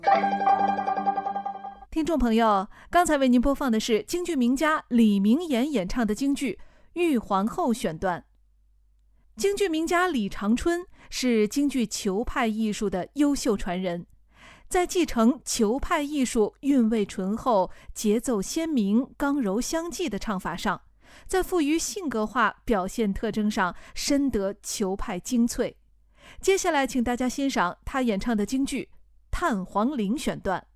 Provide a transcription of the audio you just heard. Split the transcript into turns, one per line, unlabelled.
听众朋友，刚才为您播放的是京剧名家李明岩演唱的京剧《玉皇后》选段。京剧名家李长春是京剧裘派艺术的优秀传人，在继承裘派艺术韵味醇厚、节奏鲜明、刚柔相济的唱法上，在赋予性格化表现特征上深得裘派精粹。接下来请大家欣赏他演唱的京剧《探黄陵》选段。